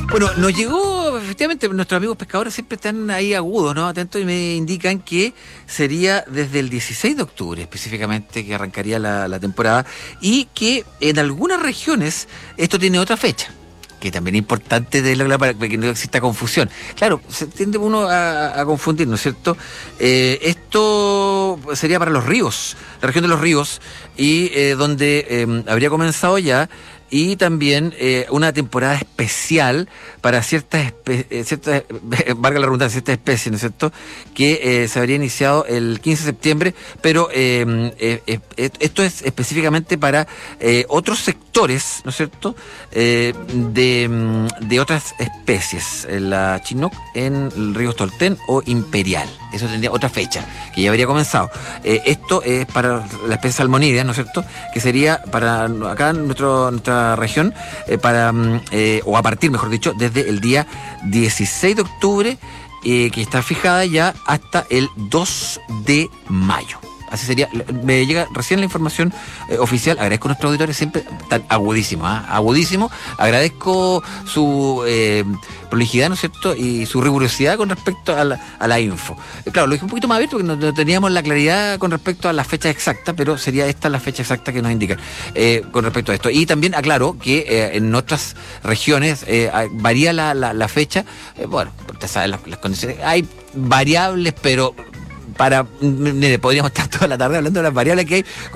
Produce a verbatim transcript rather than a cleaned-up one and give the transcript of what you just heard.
Bueno, nos llegó, efectivamente, nuestros amigos pescadores siempre están ahí agudos, ¿no? Atentos, y me indican que sería desde el dieciséis de octubre específicamente que arrancaría la, la temporada, y que en algunas regiones esto tiene otra fecha, que también es importante de la, para que no exista confusión. Claro, se tiende uno a, a confundir, ¿no es cierto? Eh, esto sería para los ríos, la región de los ríos, y eh, donde eh, habría comenzado ya, y también eh, una temporada especial para ciertas, espe- eh, ciertas eh, valga la redundancia, ciertas especies, ¿no es cierto?, que eh, se habría iniciado el quince de septiembre, pero eh, eh, eh, esto es específicamente para eh, otros sectores, ¿no es cierto?, eh, de, de otras especies, en la Chinook, en el río Tolten o Imperial. Eso tendría otra fecha, que ya habría comenzado. Eh, esto es para la especie salmonídea, ¿no es cierto?, que sería para acá en nuestro, nuestra región, eh, para eh, o a partir, mejor dicho, desde el día dieciséis de octubre, eh, que está fijada ya hasta el dos de mayo. Así sería. Me llega recién la información eh, oficial. Agradezco a nuestros auditores, siempre tan agudísimos, ¿eh? agudísimo. Agradezco su eh, prolijidad, ¿no es cierto?, y su rigurosidad con respecto a la, a la info. Eh, claro, lo dije un poquito más abierto porque no, no teníamos la claridad con respecto a la fecha exacta, pero sería esta la fecha exacta que nos indican eh, con respecto a esto. Y también aclaro que eh, en otras regiones eh, varía la, la, la fecha. Eh, bueno, usted sabe las, las condiciones. Hay variables, pero para, mire, podríamos estar toda la tarde hablando de las variables que hay